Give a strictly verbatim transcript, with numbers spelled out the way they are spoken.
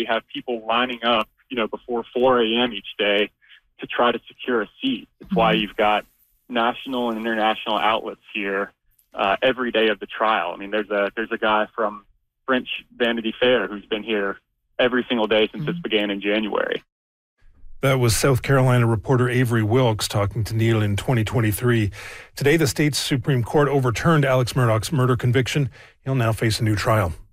have people lining up, you know, before four a.m. each day to try to secure a seat. It's why you've got national and international outlets here uh, every day of the trial. I mean, there's a there's a guy from French Vanity Fair who's been here every single day since mm-hmm. this began in January. That was South Carolina reporter Avery Wilkes talking to Neil in twenty twenty-three. Today, the state's Supreme Court overturned Alex Murdaugh's murder conviction. He'll now face a new trial.